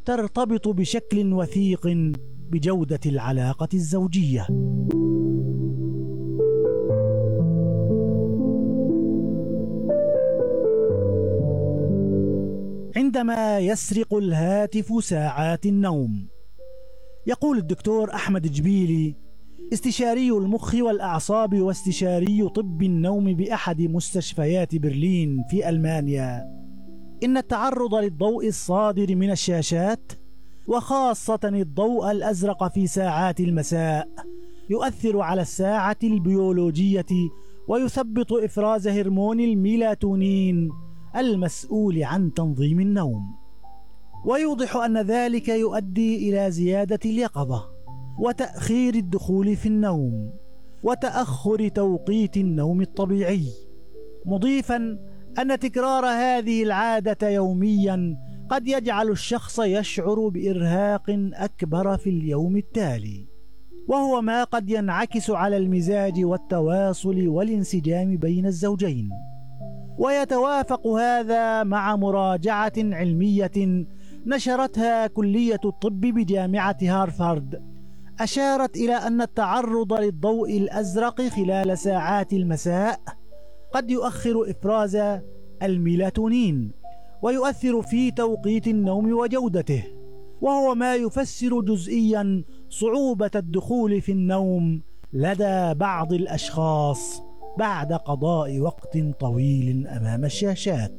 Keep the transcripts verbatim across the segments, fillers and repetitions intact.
ترتبط بشكل وثيق بجودة العلاقة الزوجية. عندما يسرق الهاتف ساعات النوم. يقول الدكتور أحمد جبيلي، استشاري المخ والأعصاب واستشاري طب النوم بأحد مستشفيات برلين في ألمانيا، إن التعرض للضوء الصادر من الشاشات وخاصة الضوء الأزرق في ساعات المساء يؤثر على الساعة البيولوجية ويثبط إفراز هرمون الميلاتونين المسؤول عن تنظيم النوم، ويوضح أن ذلك يؤدي إلى زيادة اليقظة وتأخير الدخول في النوم وتأخر توقيت النوم الطبيعي، مضيفا أن تكرار هذه العادة يوميا قد يجعل الشخص يشعر بإرهاق أكبر في اليوم التالي، وهو ما قد ينعكس على المزاج والتواصل والانسجام بين الزوجين. ويتوافق هذا مع مراجعة علمية نشرتها كلية الطب بجامعة هارفارد، أشارت إلى أن التعرض للضوء الأزرق خلال ساعات المساء قد يؤخر إفراز الميلاتونين ويؤثر في توقيت النوم وجودته، وهو ما يفسر جزئيا صعوبة الدخول في النوم لدى بعض الأشخاص بعد قضاء وقت طويل أمام الشاشات.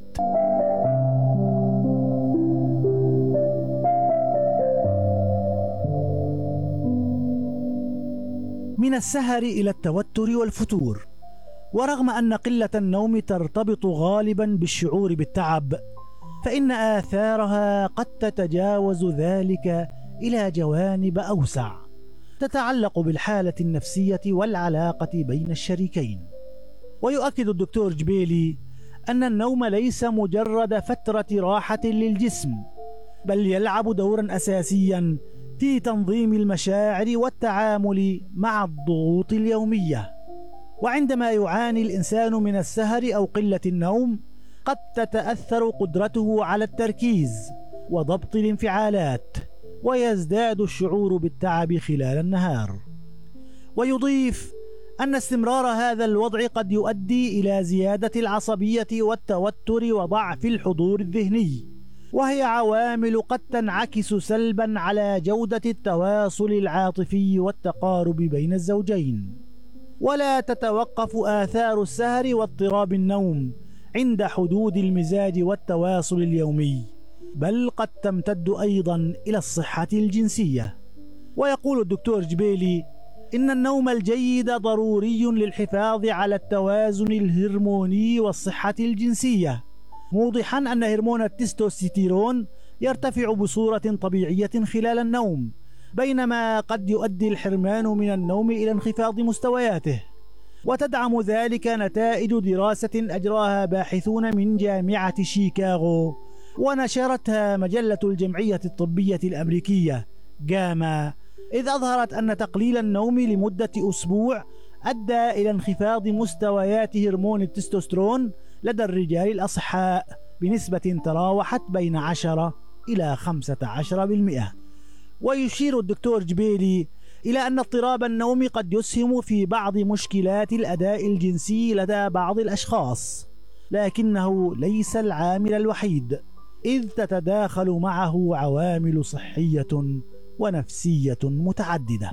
من السهر إلى التوتر والفتور. ورغم أن قلة النوم ترتبط غالبا بالشعور بالتعب، فإن آثارها قد تتجاوز ذلك إلى جوانب أوسع تتعلق بالحالة النفسية والعلاقة بين الشريكين. ويؤكد الدكتور جبيلي أن النوم ليس مجرد فترة راحة للجسم، بل يلعب دورا أساسيا في تنظيم المشاعر والتعامل مع الضغوط اليومية. وعندما يعاني الإنسان من السهر أو قلة النوم قد تتأثر قدرته على التركيز وضبط الانفعالات، ويزداد الشعور بالتعب خلال النهار. ويضيف أن استمرار هذا الوضع قد يؤدي إلى زيادة العصبية والتوتر وضعف الحضور الذهني، وهي عوامل قد تنعكس سلبا على جودة التواصل العاطفي والتقارب بين الزوجين. ولا تتوقف آثار السهر واضطراب النوم عند حدود المزاج والتواصل اليومي، بل قد تمتد أيضا إلى الصحة الجنسية. ويقول الدكتور جبيلي إن النوم الجيد ضروري للحفاظ على التوازن الهرموني والصحة الجنسية، موضحا أن هرمون التستوستيرون يرتفع بصورة طبيعية خلال النوم، بينما قد يؤدي الحرمان من النوم إلى انخفاض مستوياته. وتدعم ذلك نتائج دراسة أجراها باحثون من جامعة شيكاغو ونشرتها مجلة الجمعية الطبية الأمريكية جاما، إذ أظهرت أن تقليل النوم لمدة أسبوع أدى إلى انخفاض مستويات هرمون التستوستيرون لدى الرجال الأصحاء بنسبة تراوحت بين عشرة إلى خمسة عشر بالمئة. ويشير الدكتور جبيلي إلى أن اضطراب النوم قد يسهم في بعض مشكلات الأداء الجنسي لدى بعض الأشخاص، لكنه ليس العامل الوحيد، إذ تتداخل معه عوامل صحية ونفسية متعددة.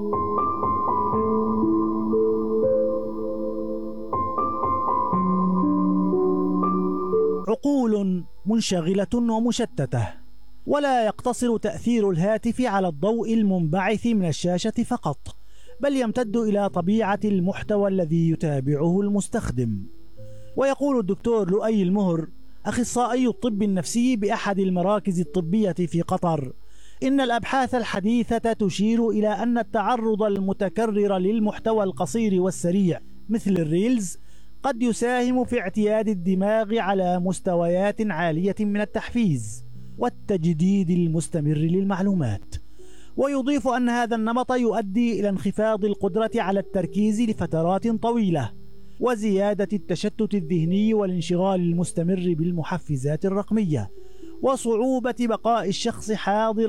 عقول منشغلة ومشتتة. ولا يقتصر تأثير الهاتف على الضوء المنبعث من الشاشة فقط، بل يمتد إلى طبيعة المحتوى الذي يتابعه المستخدم. ويقول الدكتور لؤي المهر، أخصائي الطب النفسي بأحد المراكز الطبية في قطر، إن الأبحاث الحديثة تشير إلى أن التعرض المتكرر للمحتوى القصير والسريع مثل الريلز قد يساهم في اعتياد الدماغ على مستويات عالية من التحفيز والتجديد المستمر للمعلومات. ويضيف أن هذا النمط يؤدي إلى انخفاض القدرة على التركيز لفترات طويلة، وزيادة التشتت الذهني والانشغال المستمر بالمحفزات الرقمية، وصعوبة بقاء الشخص حاضرا